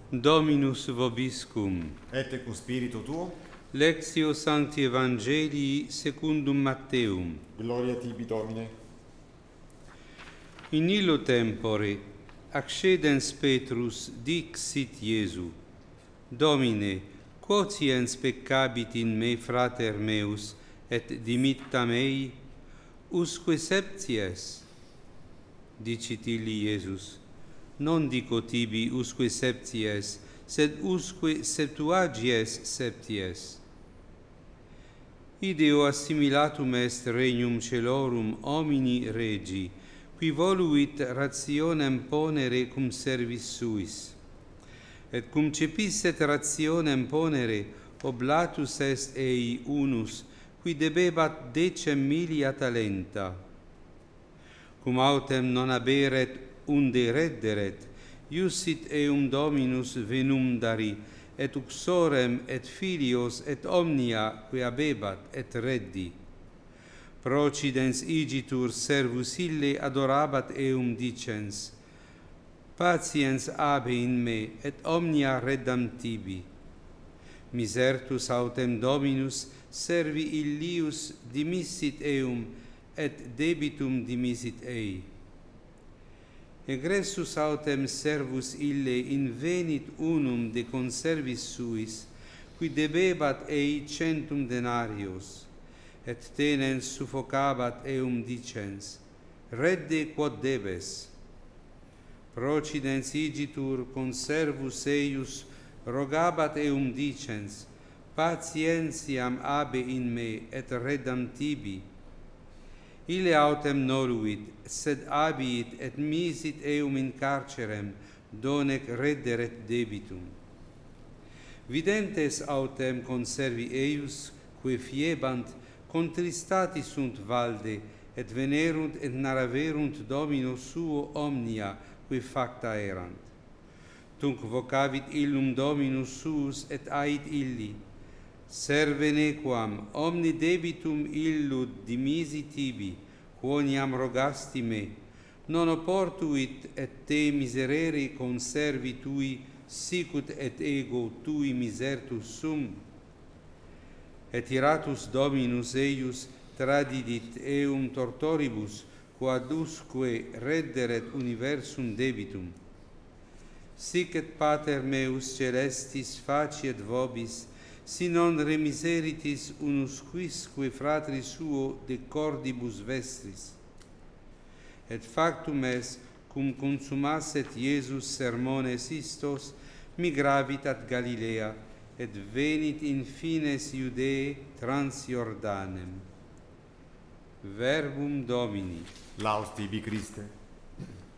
Dominus vobiscum. Et cum spiritu tuo. Lectio Sancti Evangelii secundum Matteum. Gloria tibi, Domine. In illo tempore accedens Petrus dixit Iesu: Domine, quotiens peccabit in me frater meus et dimitta mei? Usque septies? Dicit illi Iesus: non dico tibi usque septies, sed usque septuagies septies. Ideo assimilatum est regnum celorum homini regi, qui voluit rationem ponere cum servis suis. Et cum cepisset rationem ponere, oblatus est ei unus, qui debebat 10.000 talenta. Cum autem non haberet unde redderet, iussit eum Dominus venundari, et uxorem et filios et omnia qui habebat et reddi. Procidens igitur servus ille adorabat eum dicens: Patiens habe in me, et omnia reddam tibi. Misertus autem Dominus servi illius dimissit eum, et debitum dimisit ei. Egressus autem servus ille invenit unum de conservis suis, qui debebat ei 100 denarios, et tenens suffocabat eum dicens: redde quod debes. Procidens igitur conservus eius rogabat eum dicens: patientiam habe in me, et reddam tibi. Ille autem noluit, sed abiit et misit eum in carcerem, donec redderet debitum. Videntes autem conservi eius, que fiebant, contristati sunt valde, et venerunt et naraverunt Domino suo omnia, qui facta erant. Tunc vocavit illum Dominus suus, et ait illi: serve nequam, omni debitum illud dimisi tibi, quoniam rogasti me, non oportuit et te miserere conservi tui, sicut et ego tui misertus sum? Et iratus Dominus eius tradidit eum tortoribus, quod usque redderet universum debitum. Sic et Pater meus celestis faciet vobis, si non remiseritis unus quisque fratri suo de cordibus vestris. Et factum est, cum consumasset Iesus sermones istos, migravit ad Galilea, et venit in fines Iudee trans Jordanem. Verbum Domini. Laus tibi, Christe.